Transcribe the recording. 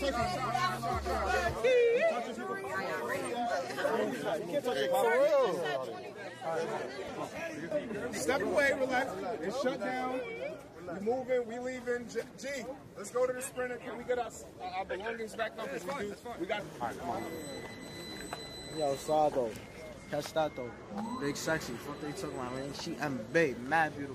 Step away, relax. It's shut down. We moving, we leaving. G, let's go to the sprinter. Can we get our belongings back up? We got. All right, come on. Yo, Sado. Catch that though. Big sexy. What they talking about, man? She and babe, mad beautiful.